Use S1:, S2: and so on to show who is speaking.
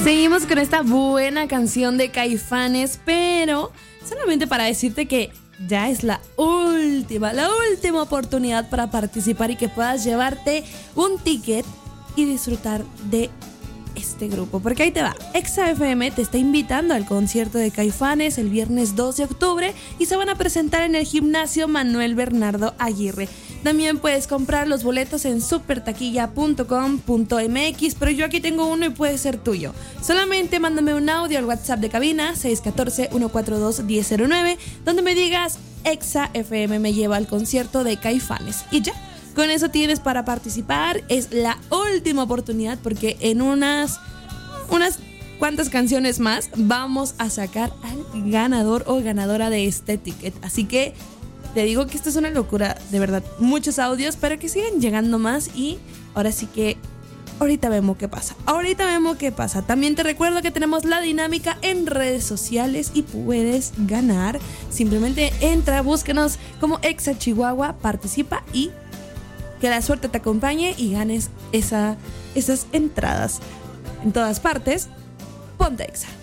S1: Seguimos con esta buena canción de Caifanes, pero solamente para decirte que ya es la última oportunidad para participar y que puedas llevarte un ticket y disfrutar de este grupo. Porque ahí te va, Exa FM te está invitando al concierto de Caifanes el viernes 2 de octubre y se van a presentar en el gimnasio Manuel Bernardo Aguirre. También puedes comprar los boletos en supertaquilla.com.mx, pero yo aquí tengo uno y puede ser tuyo. Solamente mándame un audio al WhatsApp de cabina 614-142-1009, donde me digas Exa FM me lleva al concierto de Caifanes. Y ya, con eso tienes para participar. Es la última oportunidad porque en unas cuantas canciones más vamos a sacar al ganador o ganadora de este ticket. Así que te digo que esto es una locura, de verdad. Muchos audios, pero que sigan llegando más y ahora sí que ahorita vemos qué pasa. También te recuerdo que tenemos la dinámica en redes sociales y puedes ganar. Simplemente entra, búscanos como Exa Chihuahua, participa y que la suerte te acompañe y ganes esas entradas. En todas partes, ponte Exa.